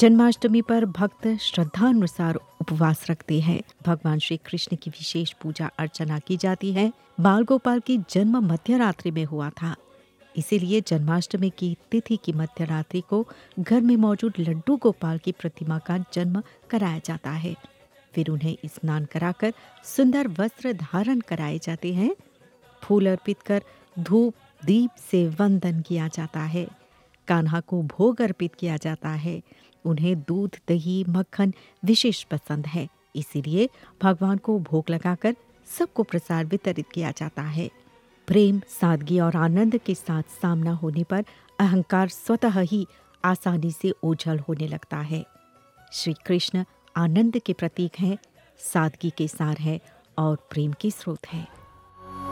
जन्माष्टमी पर भक्त श्रद्धानुसार उपवास रखते हैं। भगवान श्री कृष्ण की विशेष पूजा अर्चना की जाती है। बाल गोपाल की जन्म मध्य रात्रि में हुआ था, इसीलिए जन्माष्टमी की तिथि की मध्य रात्रि को घर में मौजूद लड्डू गोपाल की प्रतिमा का जन्म कराया जाता है। फिर उन्हें स्नान कराकर सुंदर वस्त्र धारण कराए जाते हैं। फूल अर्पित कर धूप दीप से वंदन किया जाता है। कान्हा को भोग अर्पित किया जाता है। उन्हें दूध दही मक्खन विशेष पसंद है, इसीलिए भगवान को भोग लगाकर सबको प्रसाद वितरित किया जाता है। प्रेम, सादगी और आनंद के साथ सामना होने पर अहंकार स्वतः ही आसानी से ओझल होने लगता है। श्री कृष्ण आनंद के प्रतीक हैं, सादगी के सार है और प्रेम के स्रोत है।